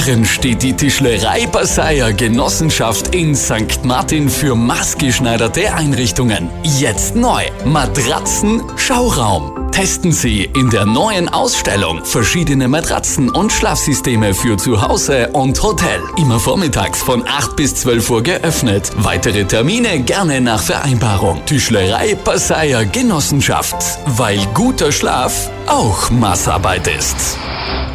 Jahren steht die Tischlerei Passeier Genossenschaft in St. Martin für maßgeschneiderte Einrichtungen. Jetzt neu: Matratzen-Schauraum. Testen Sie in der neuen Ausstellung verschiedene Matratzen und Schlafsysteme für zu Hause und Hotel. Immer vormittags von 8 bis 12 Uhr geöffnet. Weitere Termine gerne nach Vereinbarung. Tischlerei Passeier Genossenschaft, weil guter Schlaf auch Maßarbeit ist.